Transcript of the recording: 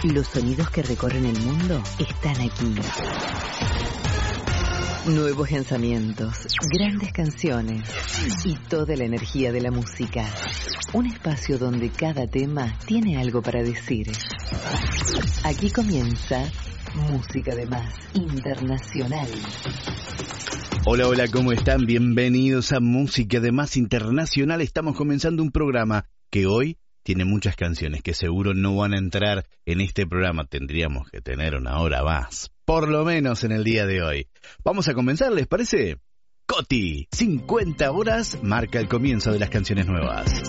Los sonidos que recorren el mundo están aquí. Nuevos lanzamientos, grandes canciones y toda la energía de la música. Un espacio donde cada tema tiene algo para decir. Aquí comienza Música de Más Internacional. Hola, hola, ¿cómo están? Bienvenidos a Música de Más Internacional. Estamos comenzando un programa que hoy tiene muchas canciones que seguro no van a entrar en este programa. Tendríamos que tener una hora más, por lo menos en el día de hoy. Vamos a comenzar, ¿les parece? Coti, 50 horas marca el comienzo de las canciones nuevas.